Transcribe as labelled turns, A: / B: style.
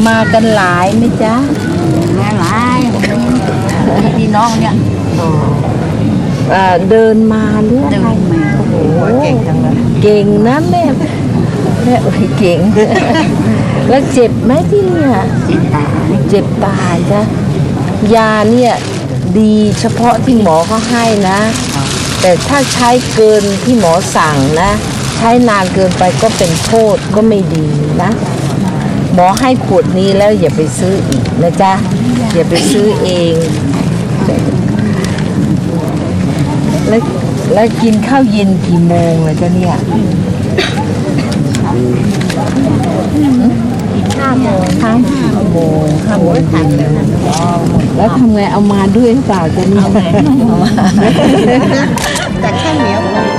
A: มากันหลายไหมจ๊ะ
B: มาหลายพี่น้องเนี่ย
A: เดินมาหรืออะไรโอ้โหเก่งจังเลยเก่งนะแม่เก่ง แล้วเจ็บไหมที่เนี่ยเจ็บตาจ้ะยาเนี่ยดีเฉพาะที่หมอเขาให้นะแต่ถ้าใช้เกินที่หมอสั่งนะใช้นานเกินไปก็เป็นโทษก็ไม่ดีนะหมอให้ขวดนี้แล้วอย่าไปซื้ออีกนะจ๊ะอย่าไปซื้อเองแล้วกินข้าวเย็นกี่โมงเลยจ๊ะเนี่ย5 โมงทันแล้วทำไงเอามาด้วยหรือเปล่าจ๊ะเนี่ย
B: แต่แค่เหนียว